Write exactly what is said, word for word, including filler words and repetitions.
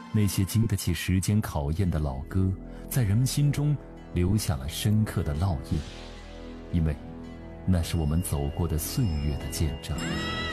那些经得起时间考验的老歌，在人们心中留下了深刻的烙印，因为那是我们走过的岁月的见证。